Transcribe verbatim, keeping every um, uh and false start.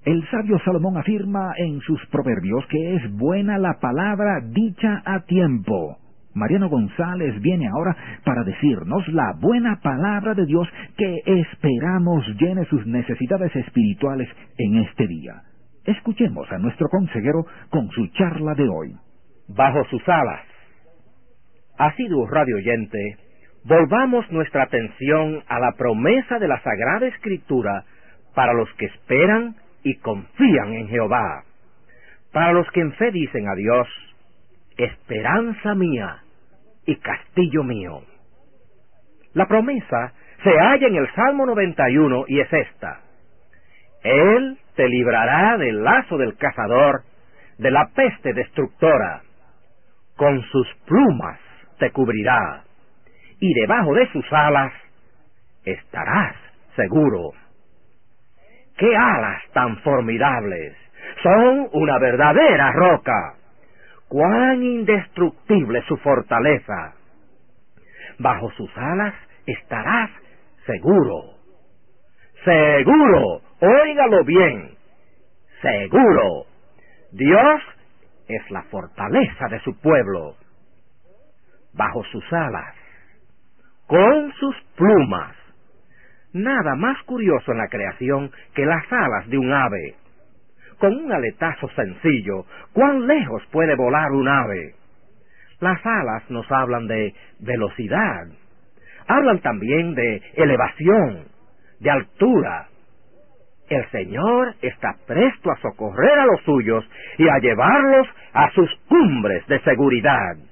El sabio Salomón afirma en sus proverbios que es buena la palabra dicha a tiempo. Mariano González viene ahora para decirnos la buena palabra de Dios que esperamos llene sus necesidades espirituales en este día. Escuchemos a nuestro consejero con su charla de hoy. Bajo sus alas. Asiduo radio oyente, volvamos nuestra atención a la promesa de la Sagrada Escritura para los que esperan y confían en Jehová. Para los que en fe dicen a Dios, esperanza mía y castillo mío. La promesa se halla en el Salmo noventa y uno y es esta: Él te librará del lazo del cazador, de la peste destructora. Con sus plumas te cubrirá, y debajo de sus alas estarás seguro. ¡Qué alas tan formidables! Son una verdadera roca. ¡Cuán indestructible su fortaleza! Bajo sus alas estarás seguro. ¡Seguro! Óigalo bien. ¡Seguro! Dios es la fortaleza de su pueblo. Bajo sus alas, con sus plumas. Nada más curioso en la creación que las alas de un ave. Con un aletazo sencillo, ¿cuán lejos puede volar un ave? Las alas nos hablan de velocidad. Hablan también de elevación, de altura. El Señor está presto a socorrer a los suyos y a llevarlos a sus cumbres de seguridad.